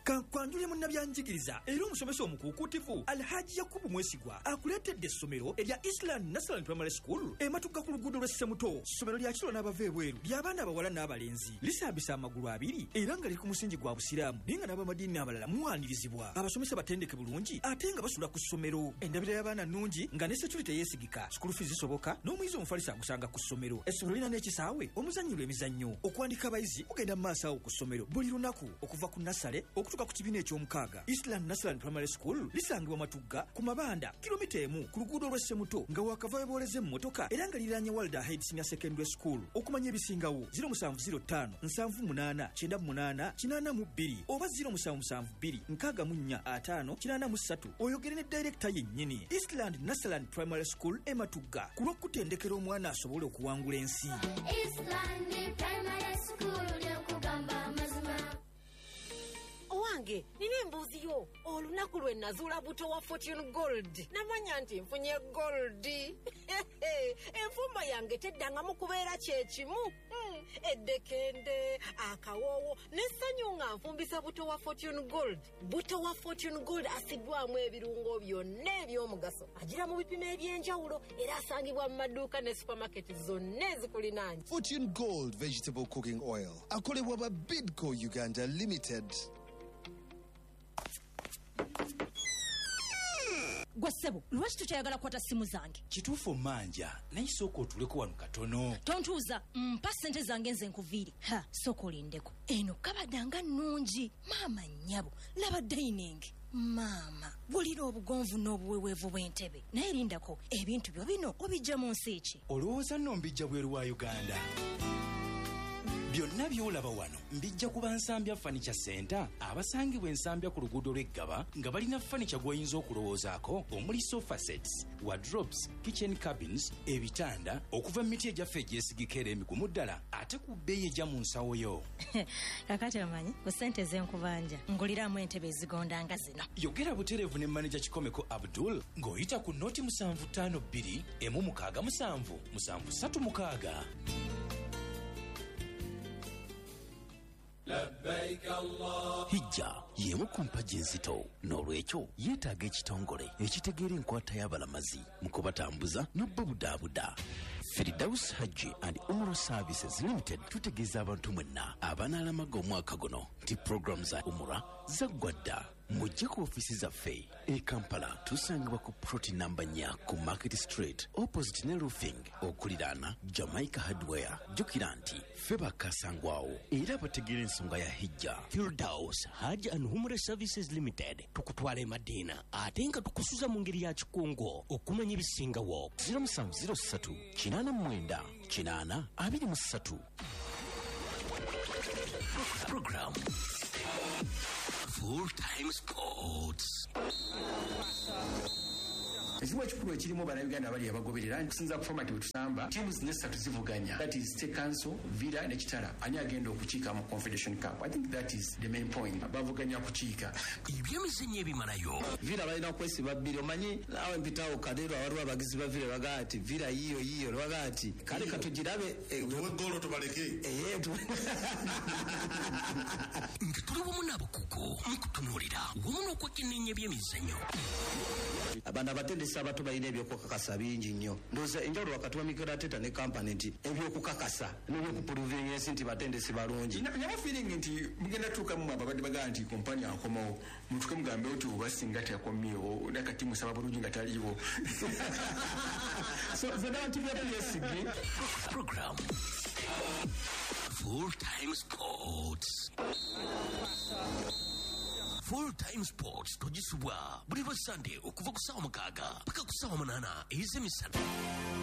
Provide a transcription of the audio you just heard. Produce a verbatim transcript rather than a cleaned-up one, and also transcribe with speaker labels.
Speaker 1: Kankwanjule munnabyanjigiriza era omusomesa omukuukutivu Alhaji Yakubu Mwesigwa akuleetedde essomero erya Eastland National Primary School ematuka ku luguudo lw'e Ssemuto. Ssomero lya kiro n'abava ebweru ly'abaana abawala n'abalenzi lisambisa amagulu abiri era nga liri ku musingi gwa busiraamu naye nga n'abamadiini abalala muwaanirizibwa. Abasomesa batendeke bulungi ate nga basula ku ssomero. Endabira y'abaana nnungi nga ne security yeesigika. School fees zisoboka n'omuyizi omufalisa agusanga ku ssomero. Essomero lirina n'ekisaawe omuzannyirwa emizannyo. Okuwandika abayizi kugenda mu maaso awo ku ssomero buli lunaku okuva ku nasale okutuuka ku kibiina eky'omukaaga. Eastland National Primary School lisangibwa Matugga ku Mabanda kilomita emu ku luguudo lw'e Ssemuto nga wakava booleze emmotoka era nga liranye Walder Head Senior Secondary School. Okumanya ebisingawo zero seven zero five seven eight eight nine eight eight two oba zero seven seven two nkaaga mu nnya ataano kinaana mu ssatu oyogere ne director yennyini. Eastland National Primary School e Matugga ku lw'okutendekera omwana asobole okuwangula ensi.
Speaker 2: Eastland Primary School ly'okugamba amazima.
Speaker 3: Owange nina embuuzi yo olunaku lwe nazuula buto wa Fortune Gold namanya nti nfunye gold. Enfumba yange teddangamu kubeera kyekimu. Eddekende akawoowo n'essanyu nga nfumbisa buto wa Fortune Gold. Buto wa Fortune Gold asiddwamu ebirungo byonna eby'omugaso agira mu bipimo eby'enjawulo era asangibwa mu maduuka ne supermarket zonna ezikulinaanye.
Speaker 4: Fortune Gold Vegetable Cooking Oil akolebwa ba Bidco Uganda Limited.
Speaker 5: Gwasebo, lwaki tukyayagala kwata simu zange?
Speaker 6: Kituufu manja, naye sooka otuleko wano katono.
Speaker 5: Tontuuza, mpa ssente zange nze nkuviiri. Ha, sooka olindeko. Eno kabadanga nnungi. Maama nnyabo, laba dining. Maama, bulira obugonvu n'obuweweevu bw'entebe. Naye lindako, ebintu byo bino obijja mu nsi ki?
Speaker 6: Olowooza nno mbijja bweru wa Uganda? Byonna by'olaba wano mbijja kuba Nsambya Furniture Center abasangibwa Ensambya ku luguudo lw'Eggaba nga balina furniture gw'oyinza okulowoozaako omuli sofa sets, wardrobes, kitchen cabins, ebitanda okuva mu miti egyaffe egyesigika era emigumu ddala ate ku bbeeyi ejja mu nsawo yo.
Speaker 5: Kakati omanyi ku ssente z'enkubanja nguliramu entebe ezigonda nga zino.
Speaker 6: Yogera butereevu ne manager Kikomeko Abdul ng'oyita ku noti musanvu ttaano bbiri emu mukaaga musanvu musanvu ssatu mukaaga.
Speaker 7: Labbaik Allah.
Speaker 8: Hijja yemu ku mpagi enzito n'olwekyo yeetaaga ekitongole ekitegeera enkwata y'abalamazi mu kubatambuza n'obbabudaabuda. Firdaus Hajji and Umrah Services Limited tutegeeza abantu mwenna abanaalamaga omwaka guno nti program za Umrah zaggwa dda. Mujje ku ofisi zaffe e Kampala tusangibwa ku ploti namba nnya ku Market Street opposite ne roofing okuliraana Jamaica Hardware. Jjukira nti ffe bakasangwawo era bategeera ensonga ya hijja.
Speaker 9: Firdaus Hajji and Umrah Services Limited tukutwala e Madina ate nga tukusuza mu ngeri ya kikungo okumanya ebisingawo.
Speaker 8: zero seven zero three kinaana mu mwenda kinaana abiri mu ssatu.
Speaker 9: Program Full Time Sports.
Speaker 10: Ekimu ekikulu ekirimu bannayuganda bali abagoberera nkusinza ku format wetusamba tiimu zino essatu zivuganya, that is State Council, Villa ne Kitara. Ani agenda okukiika mu Confederation Cup? I think that is the main point. Bavuganya kukiika
Speaker 9: ebyemizannyo ebimalayo.
Speaker 11: Villa balina okwesiba bbiri. Omanyi naawe mpitawo kadero waliwo abagizi ba Villa bagaa ati Villa yiyo yiyo lwaga ati kale katugirabe
Speaker 7: golo tubaleke
Speaker 9: nga tuli wamu n'abakugu mu kutunuulira wamu n'okwekenneenya ebyemizannyo.
Speaker 11: Abantu abatendesi abato balina ebyokukakasa bingi nnyo. Ndowooza enjawulo wakati wa Mikel Arteta ne kampani nti ebyokukakasa n'ebyokupuluvinga ensi nti batendesi balungi.
Speaker 10: Nyama feeling nti mugenda tuukamu ababadde bagaa nti kompani akomawo mutuke mugambe oti oba singa teyakomyewo nakati musaba bulungi nga taliiwo. So zonna abantu byabyesige.
Speaker 9: Program Full Time Sports. Full Time Sports tugisubwa buli lwa Sunday okuva ku ssaawa mukaaga paka ku ssaawa munaana ez'emisana.